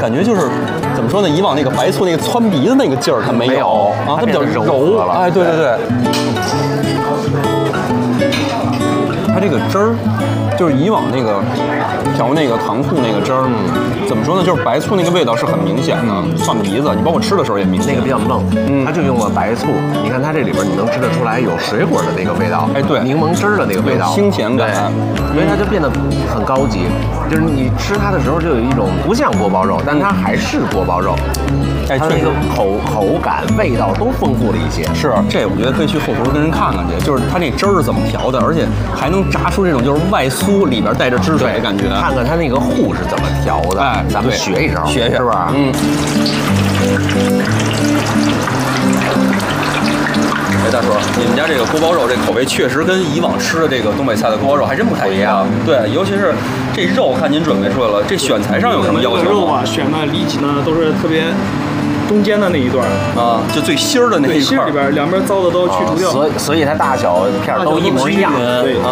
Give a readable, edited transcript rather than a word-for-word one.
感觉就是怎么说呢？以往那个白醋那个窜鼻子那个劲儿它没有啊，它比较柔了。 哎，对对对。它这个汁儿，就是以往那个调那个糖醋那个汁儿，怎么说呢？就是白醋那个味道是很明显的，窜鼻子。你包括吃的时候也明显。 那个比较愣，它就用了白醋。你看它这里边你能吃得出来有水果的那个味道， 哎，对， 柠檬汁儿的那个味道， 清甜感， 所以它就变得很高级。就是你吃它的时候就有一种不像锅包肉，但它还是锅包肉。 哎， 它那个口感、味道都丰富了一些。 是，这我觉得可以去后厨跟人看看去，就是它那汁儿是怎么调的，而且还能炸出这种就是外酥里边带着汁水的感觉。 看看它那个糊是怎么调的， 哎， 咱们学一招， 学是不是？ 哎，大叔，你们家这个锅包肉这口味确实跟以往吃的这个东北菜的锅包肉还真不太一样。对，尤其是这肉，看您准备出来了，这选材上有什么要求吗？ 肉啊，选的里脊呢都是特别中间的那一段啊，就最芯儿的那一块， 心里边两边糟的都去除掉， 所以它大小片都一模一样。 对。